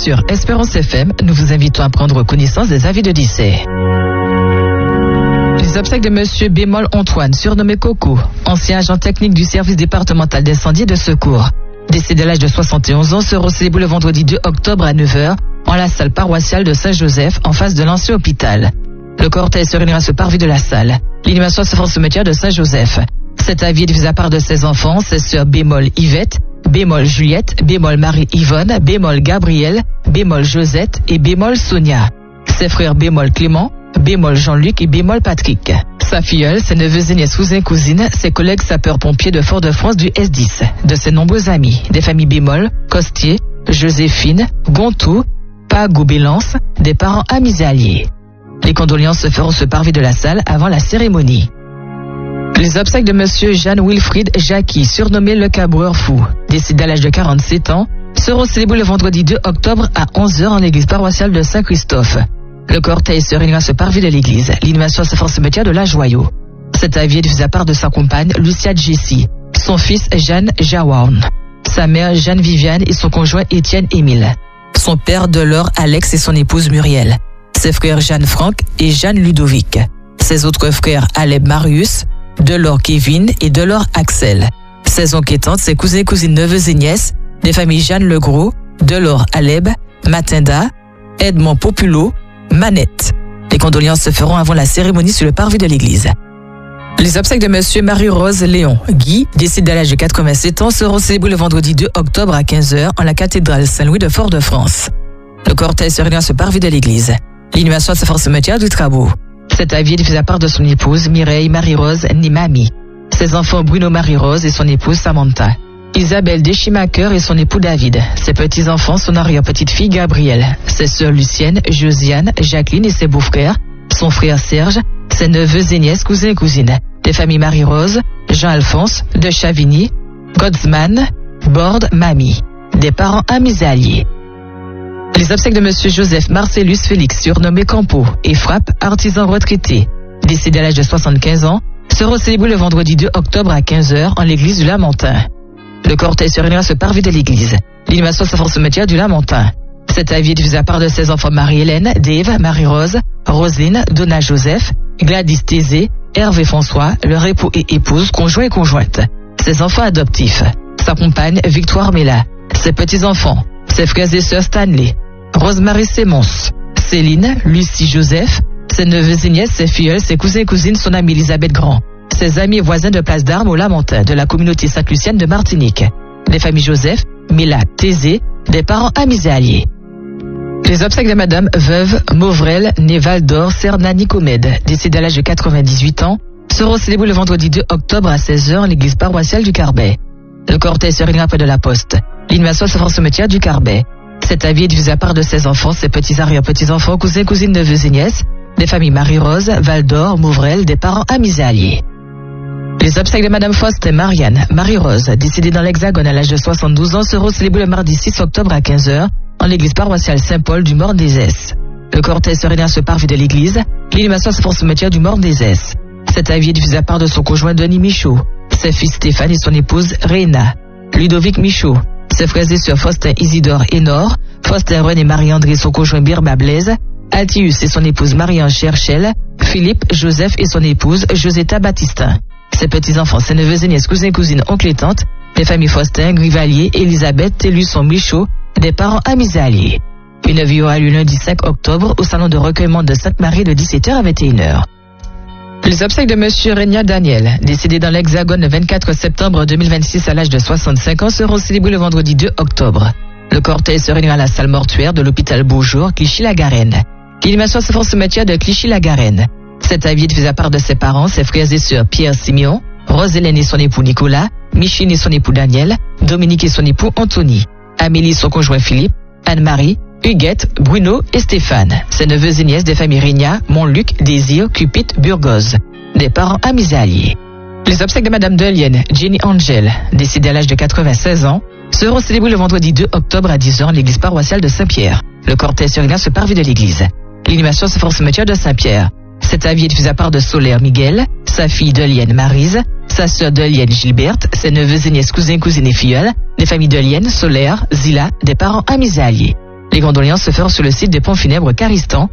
sur Espérance FM, nous vous invitons à prendre connaissance des avis de décès. Les obsèques de Monsieur Bémol Antoine, surnommé Coco, ancien agent technique du service départemental d'incendie et de secours, décédé à l'âge de 71 ans, seront célébrés le vendredi 2 octobre à 9h en la salle paroissiale de Saint-Joseph, en face de l'ancien hôpital. Le cortège se réunira sur parvis de la salle. L'inhumation se fera au cimetière de Saint-Joseph. Cet avis est diffusé à part de ses enfants, ses sœurs Bémol Yvette, Bémol Juliette, Bémol Marie-Yvonne, Bémol Gabriel, Bémol Josette et Bémol Sonia. Ses frères Bémol Clément, Bémol Jean-Luc et Bémol Patrick. Sa filleule, ses neveux et nièces, cousins, cousines, ses collègues sapeurs-pompiers de Fort-de-France du S10, de ses nombreux amis, des familles Bémol, Costier, Joséphine, Gontou, Pagou-Bélance, des parents amis et alliés. Les condoléances se feront sur parvis de la salle avant la cérémonie. Les obsèques de Monsieur Jeanne Wilfried Jackie, surnommé le Cabreur Fou, décédé à l'âge de 47 ans, seront célébrés le vendredi 2 octobre à 11h en l'église paroissiale de Saint-Christophe. Le cortège se réunira sur parvis de l'église. L'inhumation se fera au cimetière de la Joyau. Cet avis est diffusé à part de sa compagne Lucia Jessie, son fils Jeanne Jawan, sa mère Jeanne Viviane et son conjoint Étienne Émile, son père Delors Alex et son épouse Muriel, ses frères Jeanne Franck et Jeanne Ludovic, ses autres frères Aleb Marius, Delors Kevin et Delors Axel, ses oncles et tantes, ses cousins et cousines, neveux et nièces, des familles Jeanne Legros, Delors Aleb, Matinda, Edmond Populo, Manette. Les condoléances se feront avant la cérémonie sur le parvis de l'église. Les obsèques de Monsieur Marie-Rose Léon Guy, décédé à l'âge de 87 ans, seront célébrés le vendredi 2 octobre à 15h en la cathédrale Saint-Louis de Fort-de-France. Le cortège se réunira sur parvis de l'église. L'inhumation se fera au cimetière du Trabot. Cet avis est diffusé à part de son épouse Mireille Marie-Rose Nimami, ses enfants Bruno Marie-Rose et son épouse Samantha, Isabelle Deschimacher et son époux David, ses petits-enfants, son arrière-petite-fille Gabrielle, ses sœurs Lucienne, Josiane, Jacqueline et ses beaux-frères, son frère Serge, ses neveux et nièces, cousins et cousines, des familles Marie-Rose, Jean-Alphonse, de Chavigny, Godsman, Borde, Mamie, des parents amis et alliés. Les obsèques de Monsieur Joseph Marcellus Félix, surnommé Campo, et Frappe, artisan retraité, décédé à l'âge de 75 ans, seront célébrés le vendredi 2 octobre à 15h en l'église du Lamentin. Le cortège se réunira sur parvis de l'église. L'inhumation se fera au cimetière du Lamentin. Cet avis est diffusé à part de ses enfants Marie-Hélène, Dave, Marie-Rose, Roselyne, Donna Joseph, Gladys Thésée, Hervé François, leur époux et épouse, conjoint et conjointe, ses enfants adoptifs, sa compagne Victoire Mella, ses petits-enfants, ses frères et sœurs Stanley, Rosemary Sémons, Céline, Lucie Joseph, ses neveux et nièces, ses filleuls, ses cousins et cousines, son amie Elisabeth Grand, ses amis et voisins de Place d'Armes au Lamentin, de la communauté Sainte-Lucienne de Martinique, des familles Joseph, Mila, Thésée, des parents amis et alliés. Les obsèques de Madame Veuve Mauvrel Néval-d'Or Cernani Comède, décédée à l'âge de 98 ans, seront célébrées le vendredi 2 octobre à 16h en l'église paroissiale du Carbet. Le cortège se réunira près de la poste. L'inhumation se fera au cimetière du Carbet. Cet avis est diffusé à part de ses enfants, ses petits arrière-petits-enfants, cousins, cousines, neveux et nièces, des familles Marie-Rose, Val-d'Or, Mauvrel, des parents amis et alliés. Les obsèques de Madame Faust et Marianne Marie-Rose, décédée dans l'Hexagone à l'âge de 72 ans, seront célébrées le mardi 6 octobre à 15h en l'église paroissiale Saint-Paul du Morne-des-Esses. Le cortège se réunira sur parvis de l'église. L'inhumation se fera au cimetière du Morne-des-Esses. Cet avis est diffusé à part de son conjoint Denis Michaud, ses fils Stéphane et son épouse Réna, Ludovic Michaud, ses frères et sœurs Faustin Isidore et Nord, Faustin René et Marie-André, son conjoint Birma Blaise, Altius et son épouse Marie-Ange Cherchel, Philippe, Joseph et son épouse Josetta Baptistin, ses petits-enfants, ses neveux et nièces, cousins et cousines, oncles et tantes, les familles Faustin, Grivalier, Elisabeth, Télusson, Michaud, des parents amis et alliés. Une vie aura lieu lundi 5 octobre au salon de recueillement de Sainte-Marie de 17h à 21h. Les obsèques de Monsieur Régna Daniel, décédé dans l'Hexagone le 24 septembre 2026 à l'âge de 65 ans, seront célébrés le vendredi 2 octobre. Le cortège se réunira à la salle mortuaire de l'hôpital Beaujour, Clichy-la-Garenne. L'inhumation se fera au cimetière de Clichy-la-Garenne. Cet avis est diffusé à part de ses parents, ses frères et sœurs Pierre Simeon, Rosélène et son époux Nicolas, Micheline et son époux Daniel, Dominique et son époux Anthony, Amélie et son conjoint Philippe, Anne-Marie, Huguette, Bruno et Stéphane, ses neveux et nièces des familles Régna, Montluc, Désir, Cupid, Burgos, des parents amis et alliés. Les obsèques de Madame Delienne, Jenny Angel, décédée à l'âge de 96 ans, seront célébrées le vendredi 2 octobre à 10h en l'église paroissiale de Saint-Pierre. Le cortège se réunira sur parvis de l'église. L'inhumation se fera au cimetière de Saint-Pierre. Cet avis est diffusé à part de Solaire Miguel, sa fille Delienne Maryse, sa sœur Delienne Gilberte, ses neveux et nièces, cousins, cousines et filleuls, les familles Delienne, Solaire, Zila, des parents amis et alliés. Les condoléances se feront sur le site des pompes funèbres Caristan,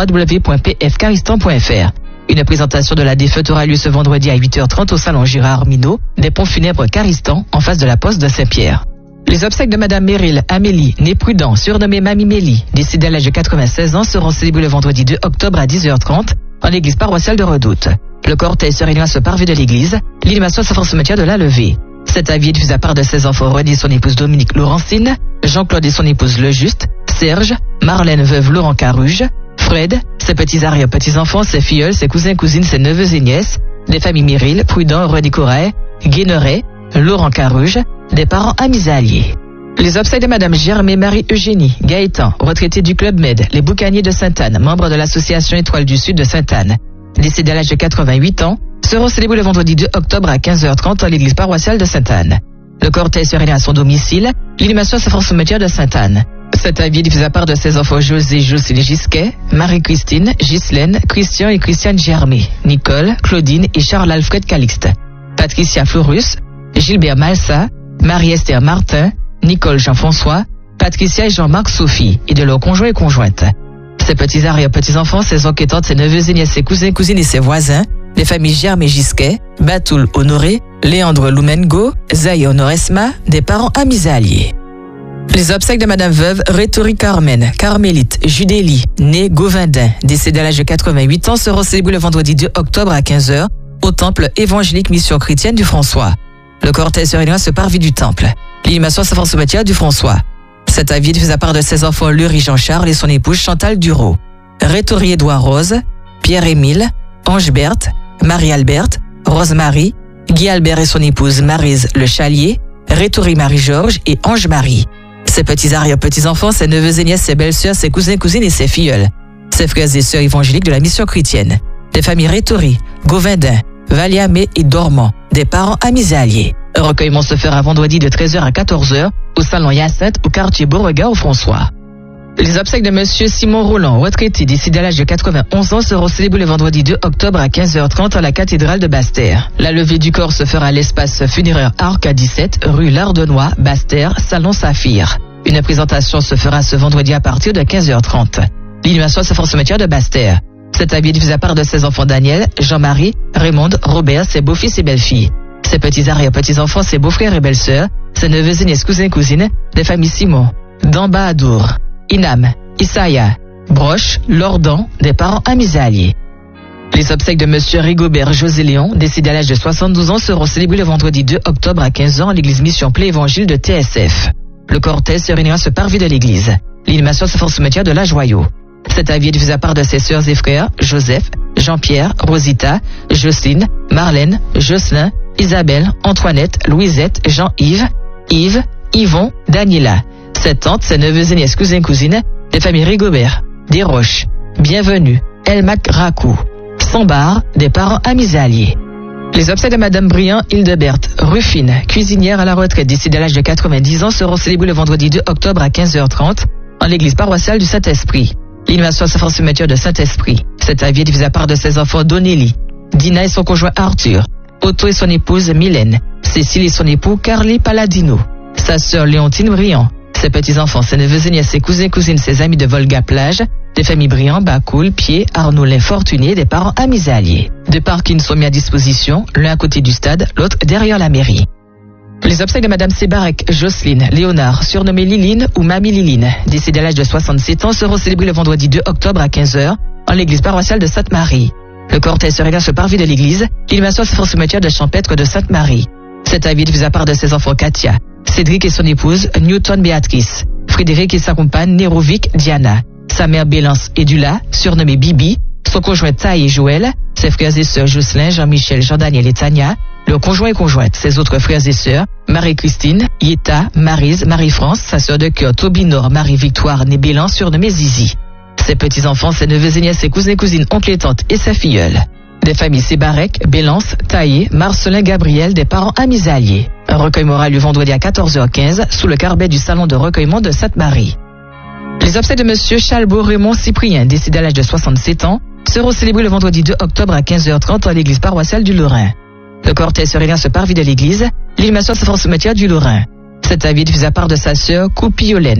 www.pfcaristan.fr. Une présentation de la défunte aura lieu ce vendredi à 8h30 au salon Girard Minot, des pompes funèbres Caristan, en face de la poste de Saint-Pierre. Les obsèques de Madame Meryl Amélie Née Prudent, surnommée Mamie Mélie, décédée à l'âge de 96 ans, seront célébrées le vendredi 2 octobre à 10h30 en l'église paroissiale de Redoute. Le cortège se réunit à ce parvis de l'église. L'inhumation se fera au cimetière de la Levée. Cet avis est diffusé à part de ses enfants René et son épouse Dominique Laurentine, Jean-Claude et son épouse Le Juste, Serge, Marlène veuve Laurent Caruge, Fred, ses petits arrière-petits-enfants, ses filleuls, ses cousins, cousines, ses neveux et nièces, des familles Meryl, Prudent, René Coret, Guéneret, Laurent Caruge, des parents amis et alliés. Les obsèques de Madame Germaine Marie-Eugénie Gaëtan, retraitée du Club Med, les Boucaniers de Sainte-Anne, membre de l'association Étoile du Sud de Sainte-Anne, décédée à l'âge de 88 ans, seront célébrées le vendredi 2 octobre à 15h30 à l'église paroissiale de Sainte-Anne. Le cortège se réunit à son domicile. L'inhumation se fera au cimetière de Sainte-Anne. Cet avis est diffusé à part de ses enfants José, Jocelyne Gisquet, Marie-Christine, Ghislaine, Christian et Christiane Germé, Nicole, Claudine et Charles-Alfred Calixte, Patricia Florus, Gilbert Malsa, Marie-Esther Martin, Nicole Jean-François, Patricia et Jean-Marc Sophie, et de leurs conjoints et conjointes. Ses petits arrière-petits-enfants, ses oncles et tantes, ses neveux et nièces, ses cousins, cousines et ses voisins, les familles Germé Gisquet, Batoul Honoré, Léandre Loumengo, Zaï Honoresma, des parents amis et alliés. Les obsèques de Madame veuve Rétori Carmen, Carmélite, Judélie, née Gauvindin, décédée à l'âge de 88 ans, seront célébrées le vendredi 2 octobre à 15h au temple évangélique Mission chrétienne du François. Le cortège se réunit à ce parvis du temple. L'inhumation se fera au cimetière du François. Cet avis est diffusé à part de ses enfants Lurie Jean-Charles et son épouse Chantal Duro, Rétori Édouard Rose, Pierre-Émile, Ange Berthe, Marie-Alberte, Rose-Marie, Guy Albert et son épouse Maryse Le Chalier, Rétori Marie-Georges et Ange-Marie. Ses petits arrière-petits-enfants, ses neveux et nièces, ses belles-sœurs, ses cousins, cousines et ses filleuls. Ses frères et sœurs évangéliques de la mission chrétienne. Des familles Rétori, Gauvindin, Valiamé et Dormant. Des parents amis et alliés. Un recueillement se fera vendredi de 13h à 14h au salon Hyacinthe au quartier Beauregard au François. Les obsèques de Monsieur Simon Roland, retraité décédé à l'âge de 91 ans, seront célébrées le vendredi 2 octobre à 15h30 à la cathédrale de Basse-Terre. La levée du corps se fera à l'espace funéraire Arc à 17, rue Lardenois, Basse-Terre, salon Saphir. Une présentation se fera ce vendredi à partir de 15h30. L'inhumation se fera au cimetière de Basse-Terre. Cet avis est diffusé à part de ses enfants Daniel, Jean-Marie, Raymond, Robert, ses beaux-fils et belles-filles. Ses petits arrière-petits-enfants, ses beaux-frères et belles-sœurs, ses neveux et nièces, cousins et cousines, des familles Simon, Damba Adour, Inam, Isaya, Broche, Lordan, des parents amis et alliés. Les obsèques de Monsieur Rigobert José Léon, décédé à l'âge de 72 ans, seront célébrées le vendredi 2 octobre à 15h à l'église Mission Plé Évangile de TSF. Le cortège se réunira à ce parvis de l'église. L'inhumation se fera au cimetière de la Joyau. Cet avis est diffusé à part de ses sœurs et frères, Joseph, Jean-Pierre, Rosita, Jocelyne, Marlène, Jocelyn, Isabelle, Antoinette, Louisette, Jean-Yves, Yves, Yvon, Daniela. Ses tantes, ses neveux et nièces, cousins, cousines, des familles Rigobert, des Roches, Bienvenue, Elmac Racou, Sambar, des parents amis et alliés. Les obsèques de Madame Briand Hildebert, Ruffine, cuisinière à la retraite décédée à l'âge de 90 ans, seront célébrées le vendredi 2 octobre à 15h30 en l'église paroissiale du Saint-Esprit. L'inhumation se fera au cimetière de Saint-Esprit. Cet avis est diffusé à part de ses enfants Donnelly, Dina et son conjoint Arthur, Otto et son épouse Mylène, Cécile et son époux Carly Palladino, sa sœur Léontine Briand, ses petits-enfants, ses neveux et nièces, ses cousins et cousines, ses amis de Volga-Plage, des familles Briand, Bacoul, Pied, Arnaud, Fortuné, des parents amis et alliés. Deux parkings sont mis à disposition, l'un à côté du stade, l'autre derrière la mairie. Les obsèques de Madame Sébarek Jocelyne Léonard, surnommée Liline ou Mamie Liline, décédée à l'âge de 67 ans, seront célébrées le vendredi 2 octobre à 15h en l'église paroissiale de Sainte-Marie. Le cortège se réunit sur le parvis de l'église. L'inhumation se fera au cimetière de Champêtre de Sainte-Marie. Cet avis est diffusé à part de ses enfants Katia, Cédric et son épouse Newton Béatrice, Frédéric et sa compagne Nérovic Diana, sa mère Bélance Edula, surnommée Bibi, son conjoint Taï et Joël, ses frères et sœurs Jocelyn, Jean-Michel, Jean-Daniel et Tania, leurs conjoints et conjointes, ses autres frères et sœurs, Marie-Christine, Yeta, Maryse, Marie-France, sa sœur de cœur, Tobinor, Marie-Victoire, née Bélan, surnommée Zizi. Ses petits-enfants, ses neveux et nièces, ses cousins et cousines, oncles et tantes et sa filleule. Des familles Sébarek, Bélance, Taillé, Marcelin, Gabriel, des parents amis et alliés. Un recueillement aura lieu vendredi à 14h15 sous le carbet du salon de recueillement de Sainte-Marie. Les obsèques de Monsieur Chalbaud Raymond Cyprien, décédé à l'âge de 67 ans, seront célébrés le vendredi 2 octobre à 15h30 à l'église paroissiale du Lorrain. Le cortège se réunit à ce parvis de l'église. L'inhumation se fera au cimetière du Lorrain. Cet avis est diffusé à part de sa sœur Coupillolaine,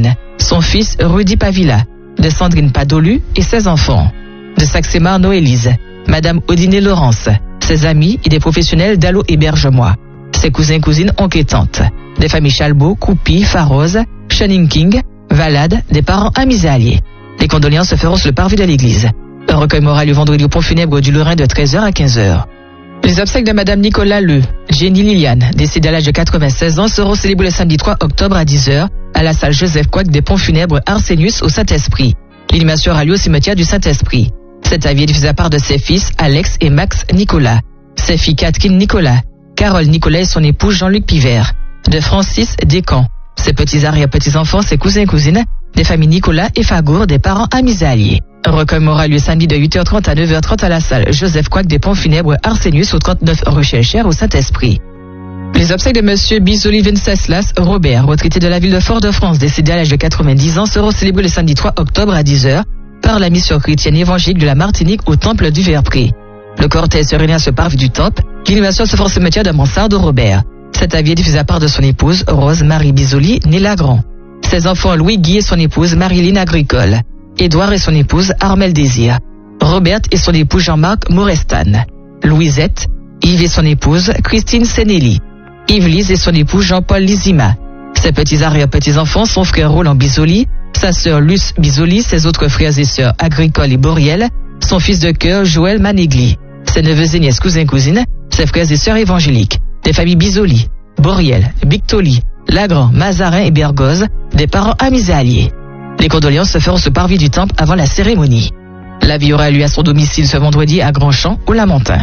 son fils Rudy Pavila, de Sandrine Padolu et ses enfants. De Saxemar Noélise, Madame Odine Laurence, ses amis et des professionnels d'Allo Héberge-moi, ses cousins, cousines, oncles et tantes, des familles Chalbault, Coupi, Farose, Channing King, Valade, des parents, amis et alliés. Les condoléances se feront sur le parvis de l'église. Un recueil moral le vendredi au pont funèbre du Lorrain de 13h à 15h. Les obsèques de Madame Nicolas Le, Jenny Liliane, décédée à l'âge de 96 ans, seront célébrées le samedi 3 octobre à 10h à la salle Joseph Coic des ponts funèbres Arsenius au Saint-Esprit. L'inhumation aura lieu au cimetière du Saint-Esprit. Cet avis est diffusé à part de ses fils Alex et Max Nicolas, ses filles Catherine Nicolas, Carole Nicolas et son époux Jean-Luc Pivert, de Francis Descamps, ses petits arrière-petits-enfants, ses cousins et cousines, des familles Nicolas et Fagour, des parents, amis et alliés. Un recueil aura lieu samedi de 8h30 à 9h30 à la salle Joseph Coic des ponts funèbres Arsenius au 39 rue Chelcher au Saint-Esprit. Les obsèques de Monsieur Bisoli Venceslas Robert, retraité de la ville de Fort-de-France, décédé à l'âge de 90 ans, seront célébrés le samedi 3 octobre à 10h par la mission chrétienne évangélique de la Martinique au temple du Verpré. Le cortège se réunit à ce parvis du temple. L'inhumation se fera au cimetière de Mansarde Robert. Cet avis est diffusé à part de son épouse Rose Marie Bisoli, née Lagrand. Ses enfants Louis Guy et son épouse Marilyn Agricole, Édouard et son épouse Armel Désir, Robert et son époux Jean-Marc Mourestan, Louisette, Yves et son épouse Christine Senelli, Yves-Lise et son époux Jean-Paul Lizima. Ses petits arrière-petits-enfants, son frère Roland Bisoli, sa sœur Luce Bisoli, ses autres frères et sœurs Agricole et Boriel, son fils de cœur Joël Manégli, ses neveux et nièces, cousins, cousines, ses frères et sœurs évangéliques, des familles Bisoli, Boriel, Bictoli, Lagrand, Mazarin et Bergoz, des parents, amis et alliés. Les condoléances se feront au parvis du temple avant la cérémonie. La vie aura lieu à son domicile ce vendredi à Grandchamp, au Lamentin.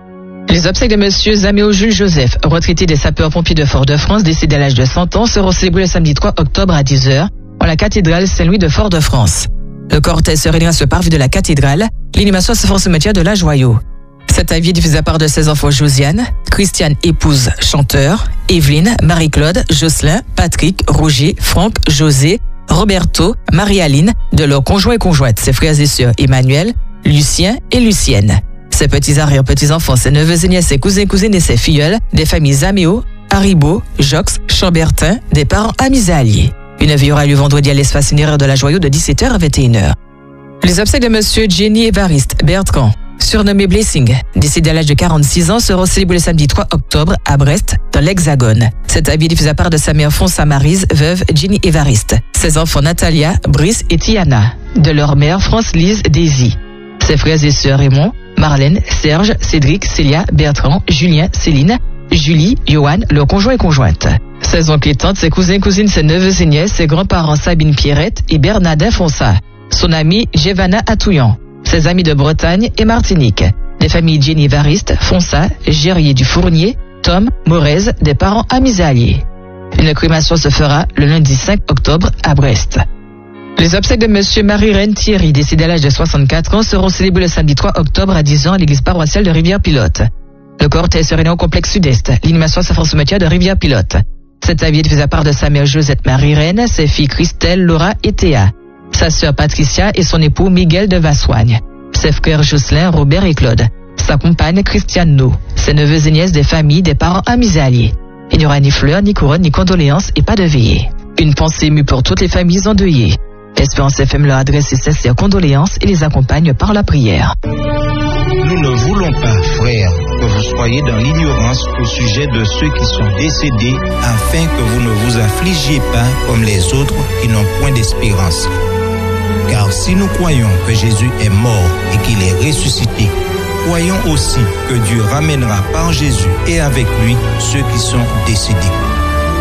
Les obsèques de Monsieur Zaméo Jules Joseph, retraité des sapeurs-pompiers de Fort-de-France, décédé à l'âge de 100 ans, seront célébrés le samedi 3 octobre à 10h en la cathédrale Saint-Louis de Fort-de-France. Le cortège se réunira sur le parvis de la cathédrale. L'inhumation se fera au cimetière de la Joyau. Cet avis est diffusé à part de ses enfants Josiane, Christiane épouse chanteur, Evelyne, Marie-Claude, Jocelyn, Patrick, Roger, Franck, José, Roberto, Marie-Aline, de leurs conjoints et conjointes, ses frères et sœurs Emmanuel, Lucien et Lucienne. Ses petits arrière-petits-enfants, ses neveux et nièces, ses cousins, cousines et ses filleuls, des familles Zaméo, Haribo, Jox, Chambertin, des parents, amis et alliés. Une vie aura lieu vendredi à l'espace funéraire de la Joyau de 17h à 21h. Les obsèques de Monsieur Jenny Évariste Bertrand, surnommé Blessing, décédé à l'âge de 46 ans, seront célébrés le samedi 3 octobre à Brest, dans l'Hexagone. Cet avis est diffusé à part de sa mère Fonsa Maryse, veuve Jenny Évariste, ses enfants Natalia, Brice et Tiana, de leur mère France-Lise Daisy, ses frères et sœurs Raymond, Marlène, Serge, Cédric, Célia, Bertrand, Julien, Céline, Julie, Johan, leurs conjoints et conjointes. Ses oncles et tantes, ses cousins et cousines, ses neveux et nièces, ses grands-parents Sabine Pierrette et Bernardin Fonsa, son ami Gévana Atouillan, ses amis de Bretagne et Martinique, les familles Jenny Évariste, Fonsa, Gérier du Fournier, Tom, Morez, des parents, amis et alliés. Une crémation se fera le lundi 5 octobre à Brest. Les obsèques de Monsieur Marie-Reine Thierry, décédé à l'âge de 64 ans, seront célébrés le samedi 3 octobre à 10h à l'église paroissiale de Rivière-Pilote. Le cortège se réunit au complexe sud-est. L'inhumation se fera au cimetière de Rivière-Pilote. Cet avis est diffusé à part de sa mère Josette Marie-Reine, ses filles Christelle, Laura et Théa, sa sœur Patricia et son époux Miguel de Vassoigne, ses frères Jocelyn, Robert et Claude, sa compagne Christiane No, ses neveux et nièces, des familles, des parents, amis et alliés. Il n'y aura ni fleurs, ni couronnes, ni condoléances et pas de veillée. Une pensée émue pour toutes les familles endeuillées. Espérance FM leur adresse ses sincères condoléances et les accompagne par la prière. Nous ne voulons pas, frères, que vous soyez dans l'ignorance au sujet de ceux qui sont décédés, afin que vous ne vous affligiez pas comme les autres qui n'ont point d'espérance. Car si nous croyons que Jésus est mort et qu'il est ressuscité, croyons aussi que Dieu ramènera par Jésus et avec lui ceux qui sont décédés.